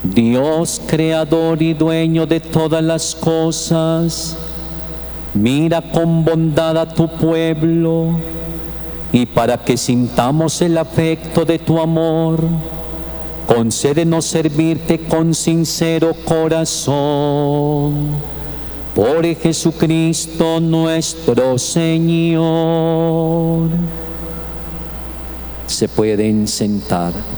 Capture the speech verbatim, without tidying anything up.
Dios, creador y dueño de todas las cosas, mira con bondad a tu pueblo, y para que sintamos el afecto de tu amor, concédenos servirte con sincero corazón. Por Jesucristo nuestro Señor. Se pueden sentar.